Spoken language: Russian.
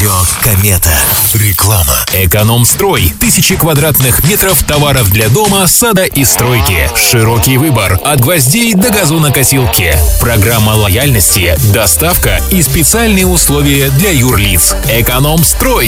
Радио Комета. Реклама. Экономстрой. Тысячи квадратных метров товаров для дома, сада и стройки. Широкий выбор. От гвоздей до газонокосилки. Программа лояльности, доставка и специальные условия для юрлиц. Экономстрой.